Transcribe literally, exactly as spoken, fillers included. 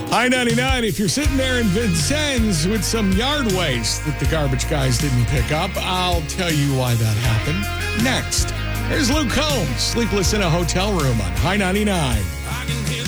I ninety-nine, if you're sitting there in Vincennes with some yard waste that the garbage guys didn't pick up, I'll tell you why that happened next. Here's Luke Combs, Sleepless in a Hotel Room on High ninety-nine.